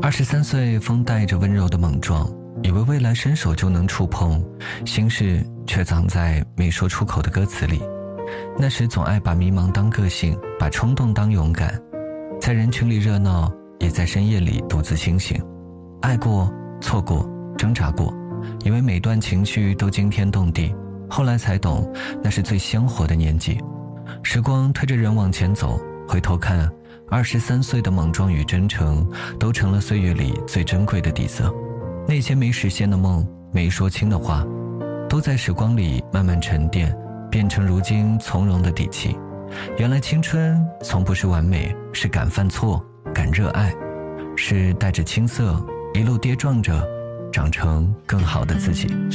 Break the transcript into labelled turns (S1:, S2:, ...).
S1: 23岁风带着温柔的莽撞，以为未来伸手就能触碰，心事却藏在没说出口的歌词里。那时总爱把迷茫当个性，把冲动当勇敢，在人群里热闹，也在深夜里独自清醒。爱过，错过，挣扎过，以为每段情绪都惊天动地，后来才懂，那是最鲜活的年纪。时光推着人往前走，回头看，23岁的莽撞与真诚，都成了岁月里最珍贵的底色。那些没实现的梦，没说清的话，都在时光里慢慢沉淀，变成如今从容的底气。原来青春从不是完美，是敢犯错，敢热爱，是带着青涩，一路跌撞着，长成更好的自己。